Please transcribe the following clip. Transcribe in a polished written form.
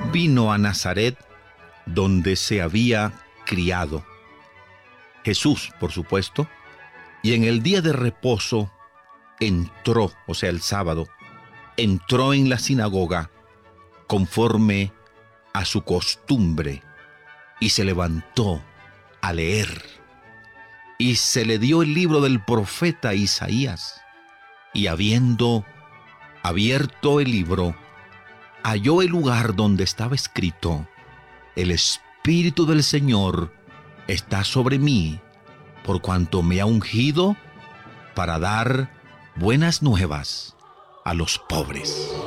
vino a Nazaret, donde se había criado. Jesús, por supuesto, y en el día de reposo entró, o sea, el sábado, entró en la sinagoga conforme a su costumbre y se levantó a leer. Y se le dio el libro del profeta Isaías, y habiendo abierto el libro, halló el lugar donde estaba escrito: El Espíritu del Señor está sobre mí, por cuanto me ha ungido para dar buenas nuevas a los pobres.